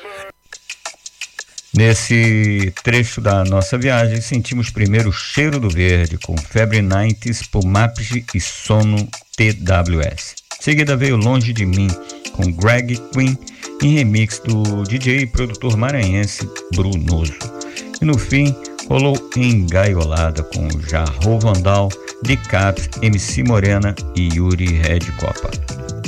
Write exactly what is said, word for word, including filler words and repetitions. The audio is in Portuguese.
Nesse trecho da nossa viagem, sentimos primeiro o cheiro do verde, com Febre noventa, Pumapji e Sono T W S. Em seguida veio Longe de Mim, com Greg Quinn, em remix do D J e produtor maranhense Brunoso. E no fim, rolou Engaiolada, com Jarro Vandal, D Caps, M C Morena e Yuri Red Copa.